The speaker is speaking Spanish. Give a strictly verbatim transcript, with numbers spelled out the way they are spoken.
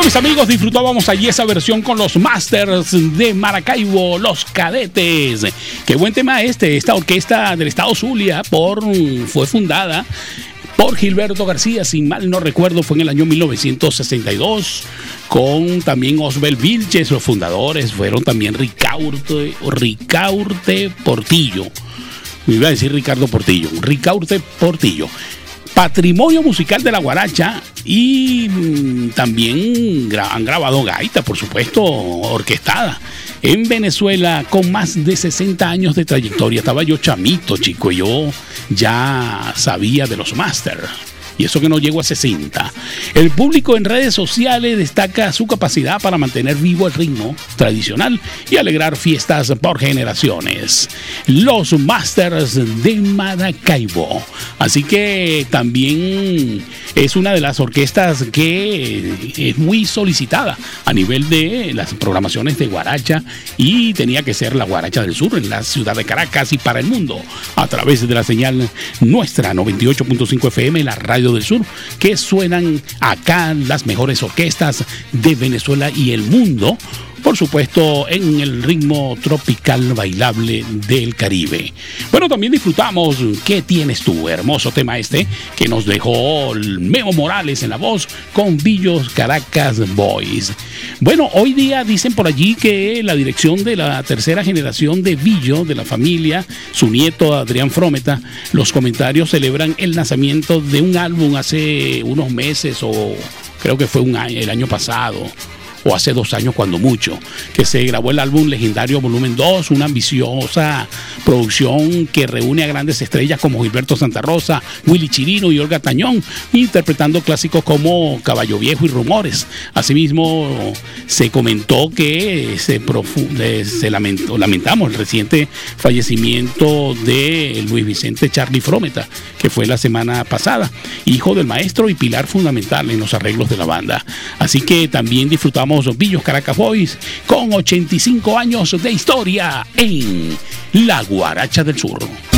Bueno, mis amigos, disfrutábamos allí esa versión con los Masters de Maracaibo, los Cadetes. Qué buen tema este. Esta orquesta del estado Zulia por, fue fundada por Gilberto García, si mal no recuerdo, fue en el año mil novecientos sesenta y dos, con también Osbel Vilches. Los fundadores fueron también Ricaurte, Ricaurte Portillo. Me iba a decir Ricardo Portillo, Ricaurte Portillo. Patrimonio musical de la guaracha, y mmm, también gra- han grabado gaita, por supuesto, orquestada en Venezuela, con más de sesenta años de trayectoria. Estaba yo chamito, chico, y yo ya sabía de los Masters. Y eso que no llego a sesenta. El público en redes sociales destaca su capacidad para mantener vivo el ritmo tradicional y alegrar fiestas por generaciones. Los Masters de Maracaibo. Así que también es una de las orquestas que es muy solicitada a nivel de las programaciones de guaracha, y tenía que ser la Guaracha del Sur en la ciudad de Caracas y para el mundo a través de la señal nuestra noventa y ocho punto cinco F M, la radio del Sur, que suenan acá las mejores orquestas de Venezuela y el mundo, por supuesto, en el ritmo tropical bailable del Caribe. Bueno, también disfrutamos ¿Qué tienes tú? Hermoso tema este que nos dejó Memo Morales en la voz con Villos Caracas Boys. Bueno, hoy día dicen por allí que la dirección de la tercera generación de Villo, de la familia, su nieto Adrián Frometa, los comentarios celebran el lanzamiento de un álbum hace unos meses, o creo que fue un año, el año pasado, o hace dos años cuando mucho, que se grabó el álbum Legendario Volumen dos, una ambiciosa producción que reúne a grandes estrellas como Gilberto Santa Rosa, Willy Chirino y Olga Tañón, interpretando clásicos como Caballo Viejo y Rumores. Asimismo, se comentó que se, profu- se lamentó, lamentamos el reciente fallecimiento de Luis Vicente Charly Frometa, que fue la semana pasada, hijo del maestro y pilar fundamental en los arreglos de la banda. Así que también disfrutamos Villos Caracas Boys con ochenta y cinco años de historia en la Guaracha del Sur.